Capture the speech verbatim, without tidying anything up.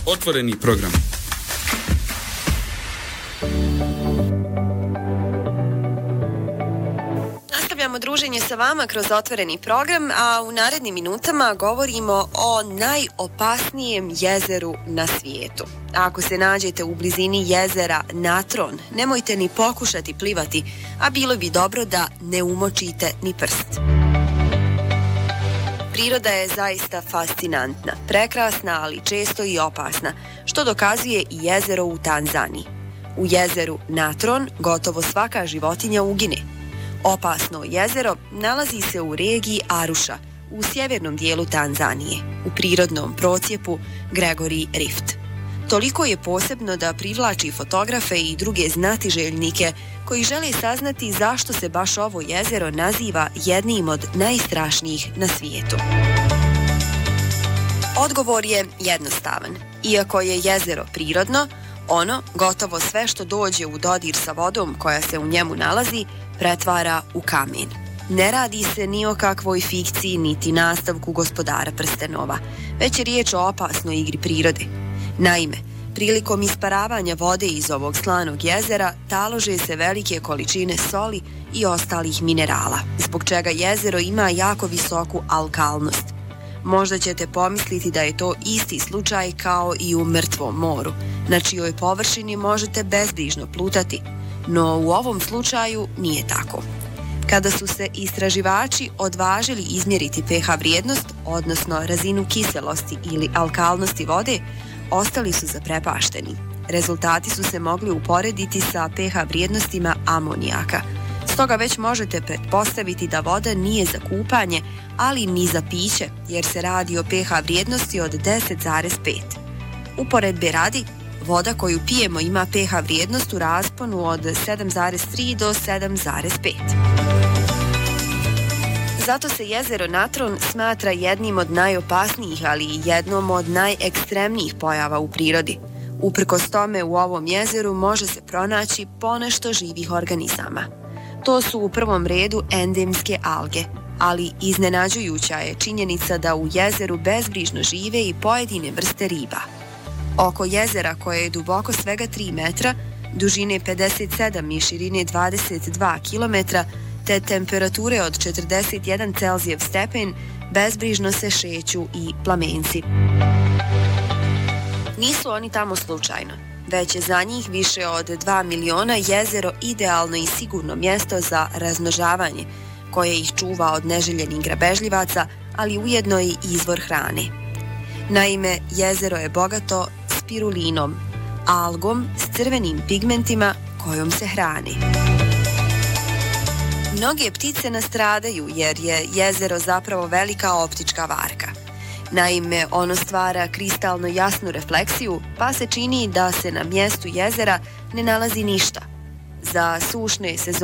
Otvoreni program. Nastavljamo druženje sa vama kroz otvoreni program, a u narednim minutama govorimo o najopasnijem jezeru na svijetu. Ako se nađete u blizini jezera Natron, nemojte ni pokušati plivati, a bilo bi dobro da ne umočite ni prst. Priroda je zaista fascinantna, prekrasna, ali često i opasna, što dokazuje i jezero u Tanzaniji. U jezeru Natron gotovo svaka životinja ugine. Opasno jezero nalazi se u regiji Arusha, u sjevernom dijelu Tanzanije, u prirodnom procjepu Gregory Rift. Toliko je posebno da privlači fotografe i druge znatiželjnike koji žele saznati zašto se baš ovo jezero naziva jednim od najstrašnijih na svijetu. Odgovor je jednostavan. Iako je jezero prirodno, ono, gotovo sve što dođe u dodir sa vodom koja se u njemu nalazi, pretvara u kamen. Ne radi se ni o kakvoj fikciji niti nastavku Gospodara prstenova, već je riječ o opasnoj igri prirode. Naime, prilikom isparavanja vode iz ovog slanog jezera talože se velike količine soli i ostalih minerala, zbog čega jezero ima jako visoku alkalnost. Možda ćete pomisliti da je to isti slučaj kao i u mrtvom moru, na čijoj površini možete bezbrižno plutati, no u ovom slučaju nije tako. Kada su se istraživači odvažili izmjeriti pH vrijednost, odnosno razinu kiselosti ili alkalnosti vode, ostali su zaprepašteni. Rezultati su se mogli uporediti sa pH vrijednostima amonijaka. Stoga već možete pretpostaviti da voda nije za kupanje, ali ni za piće, jer se radi o pH vrijednosti od deset zarez pet. Uporedbe radi, voda koju pijemo ima pH vrijednost u rasponu od sedam zarez tri do sedam zarez pet. Zato se jezero Natron smatra jednim od najopasnijih, ali i jednom od najekstremnijih pojava u prirodi. Uprkos tome, u ovom jezeru može se pronaći ponešto živih organizama. To su u prvom redu endemske alge, ali iznenađujuća je činjenica da u jezeru bezbrižno žive i pojedine vrste riba. Oko jezera, koje je duboko svega tri metra, dužine pedeset sedam i širine dvadeset dva kilometra, te temperature od četrdeset jedan Celzijev stepen, bezbrižno se šeću i plamenci. Nisu oni tamo slučajno, već je za njih više od dva miliona jezero idealno i sigurno mjesto za razmnožavanje, koje ih čuva od neželjenih grabežljivaca, ali ujedno i izvor hrane. Naime, jezero je bogato spirulinom, algom s crvenim pigmentima kojom se hrani. Mnoge ptice nastradaju jer je jezero zapravo velika optička varka. Naime, ono stvara kristalno jasnu refleksiju, pa se čini da se na mjestu jezera ne nalazi ništa. Za sušne sezone